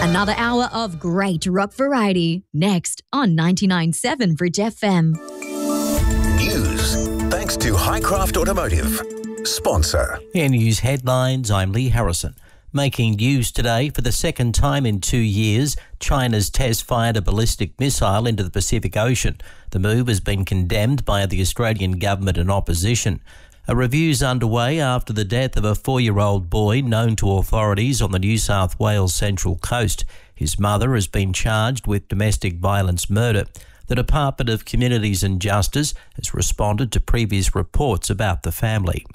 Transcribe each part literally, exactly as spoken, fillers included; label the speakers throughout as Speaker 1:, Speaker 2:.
Speaker 1: Another hour of great rock variety next on ninety-nine point seven Bridge F M.
Speaker 2: News thanks to Highcraft Automotive. Sponsor.
Speaker 3: In news headlines, I'm Lee Harrison. Making news today for the second time in two years, China's test fired a ballistic missile into the Pacific Ocean. The move has been condemned by the Australian government and opposition. A review's underway after the death of a four-year-old boy known to authorities on the New South Wales Central Coast. His mother has been charged with domestic violence murder. The Department of Communities and Justice has responded to previous reports about the family.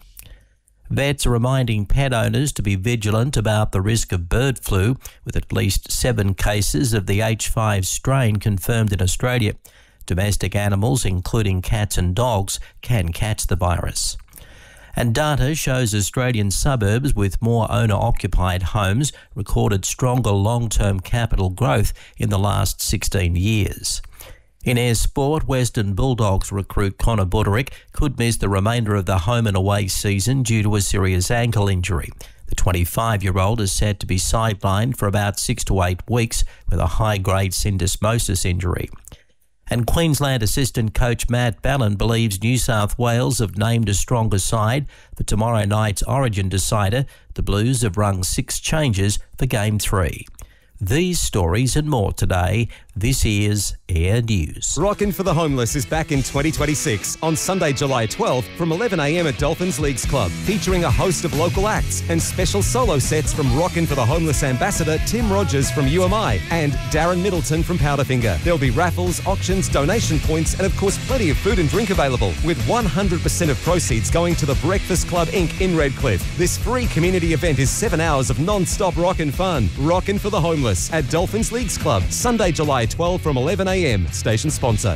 Speaker 3: Vets are reminding pet owners to be vigilant about the risk of bird flu, with at least seven cases of the H five strain confirmed in Australia. Domestic animals, including cats and dogs, can catch the virus. And data shows Australian suburbs with more owner-occupied homes recorded stronger long-term capital growth in the last sixteen years. In air sport, Western Bulldogs recruit Connor Buderick could miss the remainder of the home and away season due to a serious ankle injury. The twenty-five-year-old is said to be sidelined for about six to eight weeks with a high-grade syndesmosis injury. And Queensland assistant coach Matt Ballin believes New South Wales have named a stronger side for tomorrow night's Origin decider. The Blues have rung six changes for Game three. These stories and more today. This is Air News.
Speaker 4: Rockin' for the Homeless is back in twenty twenty-six on Sunday, July twelfth from eleven a m at Dolphins Leagues Club, featuring a host of local acts and special solo sets from Rockin' for the Homeless ambassador Tim Rogers from U M I and Darren Middleton from Powderfinger. There'll be raffles, auctions, donation points and of course plenty of food and drink available, with one hundred percent of proceeds going to the Breakfast Club Incorporated in Redcliffe. This free community event is seven hours of non-stop rockin' fun. Rockin' for the Homeless at Dolphins Leagues Club, Sunday, July twelfth from eleven a m. Station sponsor.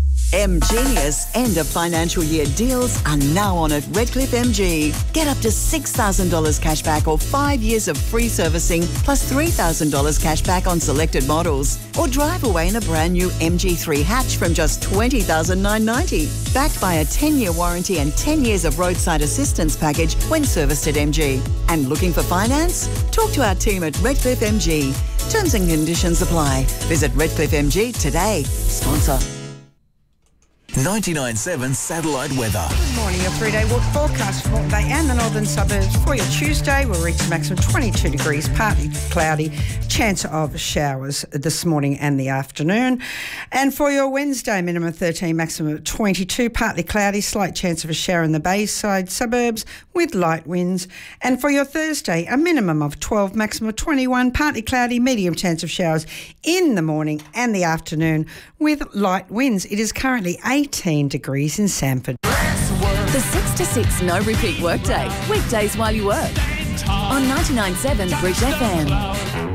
Speaker 5: M Genius end of financial year deals are now on at Redcliffe M G. Get up to six thousand dollars cash back or five years of free servicing plus three thousand dollars cash back on selected models. Or drive away in a brand new M G three hatch from just twenty thousand nine hundred ninety dollars. Backed by a ten-year warranty and ten years of roadside assistance package when serviced at M G. And looking for finance? Talk to our team at Redcliffe M G. Terms and conditions apply. Visit Redcliffe M G today. Sponsor.
Speaker 2: ninety-nine point seven Satellite Weather.
Speaker 6: Good morning. Your three-day walk forecast for Port Bay and the northern suburbs for your Tuesday. We'll reach a maximum twenty-two degrees, partly cloudy, chance of showers this morning and the afternoon. And for your Wednesday, minimum thirteen, maximum twenty-two, partly cloudy, slight chance of a shower in the Bayside suburbs with light winds. And for your Thursday, a minimum of twelve, maximum of twenty-one, partly cloudy, medium chance of showers in the morning and the afternoon with light winds. It is currently eighteen degrees in Sanford.
Speaker 7: The six to six no repeat workday. Weekdays while you work. On ninety-nine point seven Bridge F M.